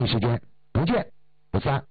时间不见不散。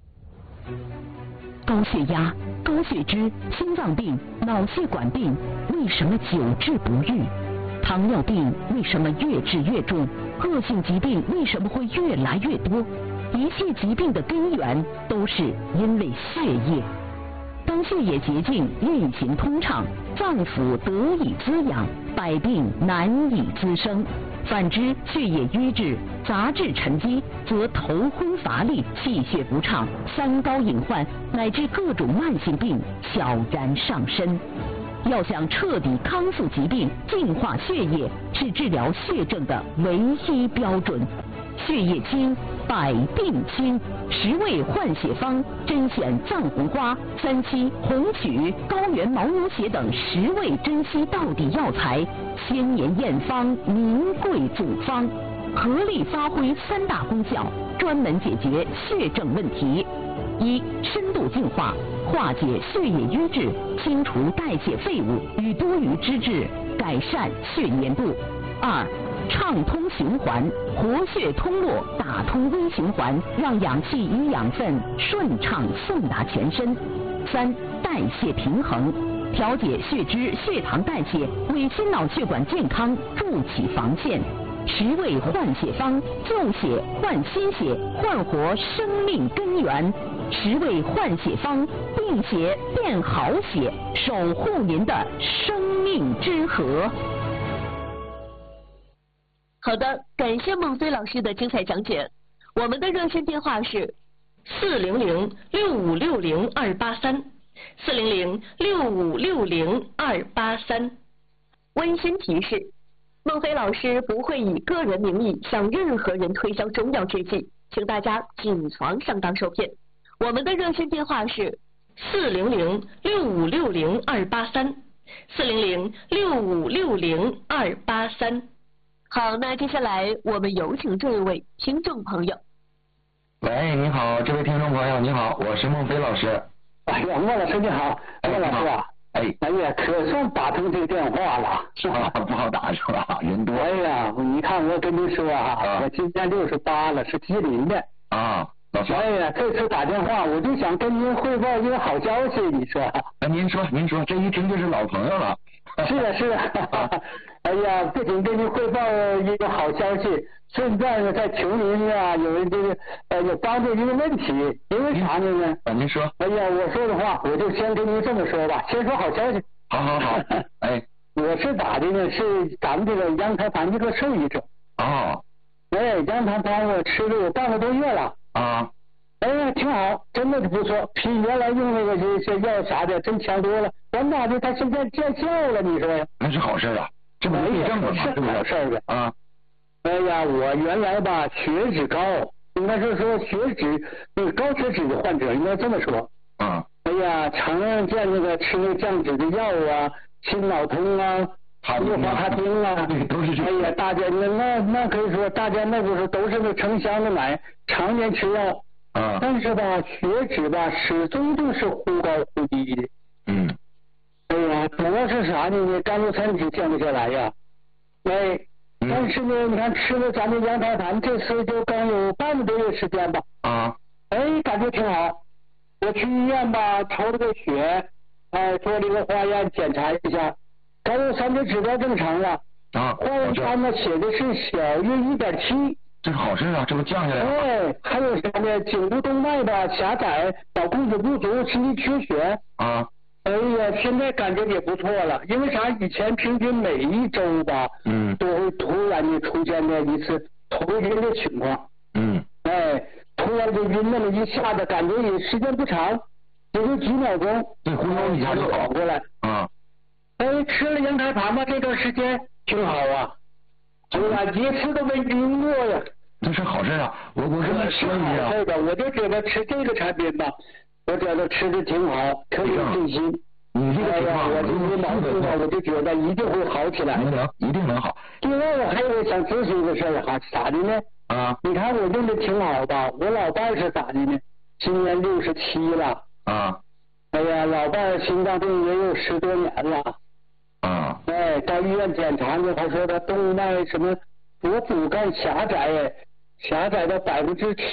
高血压、高血脂、心脏病、脑血管病为什么久治不愈？糖尿病为什么越治越重？恶性疾病为什么会越来越多？一切疾病的根源都是因为血液。当血液洁净、运行通畅，脏腑得以滋养，百病难以滋生。反之，血液瘀滞、杂质沉积，则头昏乏力、气血不畅、三高隐患乃至各种慢性病悄然上身。要想彻底康复疾病、净化血液，是治疗血症的唯一标准。血液清，百病清。10味换血方，甄选藏红花、三七、红曲、高原牦牛血等10味珍稀道地药材，千年验方，名贵组方，合力发挥3大功效，专门解决血症问题。一、深度净化，化解血液瘀滞，清除代谢废物与多余脂质，改善血粘度。2、畅通循环，活血通络，打通微循环，让氧气与养分顺畅送达全身。3、代谢平衡，调节血脂、血糖代谢，为心脑血管健康筑起防线。10味换血方，救血换心血，焕活生命根源。10味换血方，病血变好血，守护您的生命之河。 好的，感谢孟非老师的精彩讲解。我们的热线电话是400-6560-283，400-6560-283。温馨提示：孟非老师不会以个人名义向任何人推销中药制剂，请大家谨防上当受骗。我们的热线电话是400-6560-283，400-6560-283。好，那接下来我们有请这位听众朋友。 喂，你好，这位听众朋友，你好，我是孟非老师。 哎呀，孟老师你好，孟老师啊，哎呀，可算打通这个电话了，是吧？ 不好打是吧？人多。 哎呀，你看我跟你说啊，我今年68了，是吉林的。 啊，老师。 哎呀，这次打电话我就想跟您汇报一个好消息，你说？ 您说，这一听就是老朋友了。 是啊是啊，哎呀，不仅跟您汇报一个好消息，顺便呢再求您啊有这个有帮助一个问题，因为啥呢？ 您说。 哎呀，我说的话我就先跟您这么说吧，先说好消息。 好，哎， 我是打的呢是咱们这个羊胎盘一个受益者。 哦。 哎，羊胎盘我吃了有半个多月了。 啊。 哎呀，挺好，真的不错，比原来用那个这些药啥的真强多了。完咋的？他现在见效了，你说呀？ 那是好事啊，这不是正了吗？ 是好事的啊。 哎呀，我原来吧血脂高，应该是说血脂高血脂的患者，应该这么说。 啊。 哎呀，常见那个吃那降脂的药啊，心脑通啊，氯化他汀啊， 都是这。 哎呀，大家那可以说大家那不是都是那成箱的买，常年吃药。 啊。 但是吧，血脂吧始终都是忽高忽低的。 嗯。 哎呀，主要是啥呢？甘露参体降不下来呀。哎，但是呢，你看吃了咱们羊胎盘，这次就刚有半个多月时间吧。 啊。 哎，感觉挺好。我去医院吧，抽了个血，做了一个化验检查一下，甘露参的指标正常了。 啊。 化验单呢写的是小于1.7。 这是好事啊，这不降下来了。 哎，还有啥呢？颈部动脉吧狭窄，脑供血不足，身体缺血。 啊。 哎呀，现在感觉也不错了，因为啥？以前平均每一周吧，都会突然的出现了一次头晕的情况。哎，突然就晕那么一下子，感觉也时间不长，也就几秒钟， 对，忽悠一下就好过来。 啊。 哎，吃了羊胎盘吧，这段时间挺好啊。哎呀，一次都没晕过呀。 这是好事啊！我跟他说一下。 对的，我就觉得吃这个产品吧。我觉得吃的挺好，可有信心。 你这个情况， 我这个毛病呢，我就觉得一定会好起来。 一定能好。 另外，我还有想咨询个事儿哈，咋的呢？ 啊。 你看我用的挺好吧？我老伴儿是咋的呢？今年67了。 啊。 哎呀，老伴儿心脏病也有10多年了。 啊。 哎，到医院检查呢，他说他动脉什么脖骨干狭窄， 下载到7%。